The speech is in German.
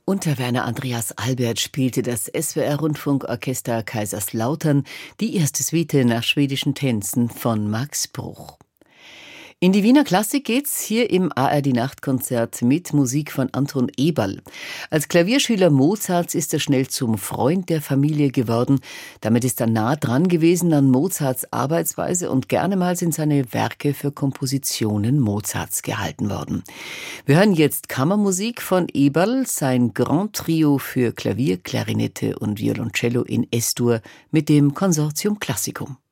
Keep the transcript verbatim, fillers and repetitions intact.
Unter Werner Andreas Albert spielte das S W R-Rundfunkorchester Kaiserslautern die erste Suite nach schwedischen Tänzen von Max Bruch. In die Wiener Klassik geht's hier im A R D-Nachtkonzert mit Musik von Anton Eberl. Als Klavierschüler Mozarts ist er schnell zum Freund der Familie geworden. Damit ist er nah dran gewesen an Mozarts Arbeitsweise und gerne mal sind seine Werke für Kompositionen Mozarts gehalten worden. Wir hören jetzt Kammermusik von Eberl, sein Grand Trio für Klavier, Klarinette und Violoncello in Es-Dur mit dem Consortium Classicum.